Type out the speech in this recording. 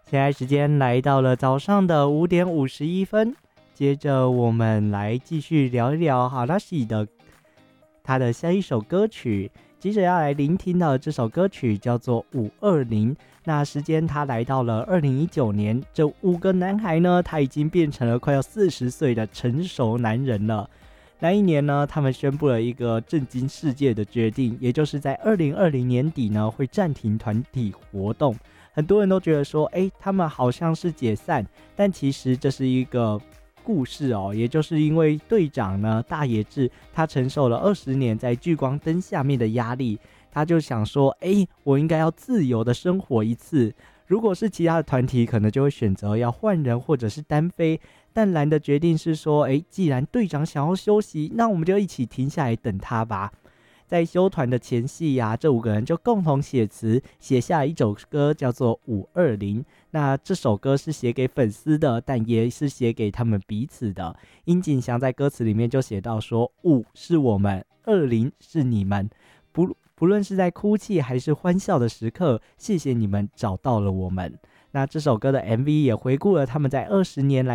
现在时间来到了早上的5:51，接着我们来继续聊一聊哈拉西的他的下一首歌曲。接着要来聆听的这首歌曲叫做520。那时间他来到了2019年，这5个男孩呢，他已经变成了快要40岁的成熟男人了。那一年呢，他们宣布了一个震惊世界的决定，也就是在2020年底呢会暂停团体活动。很多人都觉得说，他们好像是解散，但其实这是一个故事哦，也就是因为队长呢大野智，他承受了20年在聚光灯下面的压力，他就想说，我应该要自由的生活一次。如果是其他的团体，可能就会选择要换人或者是单飞，但蓝的决定是说，既然队长想要休息，那我们就一起停下来等他吧。在休团的前夕啊，这5个人就共同写词，写下一首歌叫做520。那这首歌是写给粉丝的，但也是写给他们彼此的。樱井翔在歌词里面就写到说，5是我们，20是你们，不论是在哭泣还是欢笑的时刻，谢谢你们找到了我们。那这首歌的 MV 也回顾了他们在20年来